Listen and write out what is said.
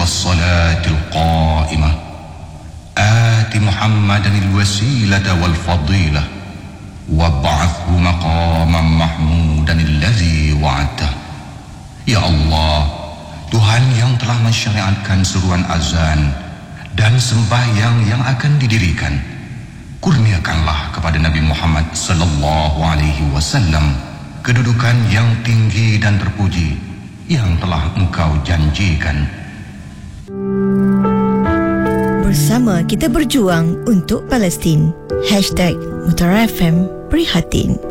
الصلاة القائمة آت محمدا الوسيلة والفضيلة وابعثه مقاما محمودا الذي وعدته. Ya Allah, Tuhan yang telah mensyariatkan seruan azan dan sembahyang yang akan didirikan, kurniakanlah kepada Nabi Muhammad sallallahu alaihi wasallam kedudukan yang tinggi dan terpuji yang telah Engkau janjikan. Bersama kita berjuang untuk Palestin. #Mutara FM Prihatin.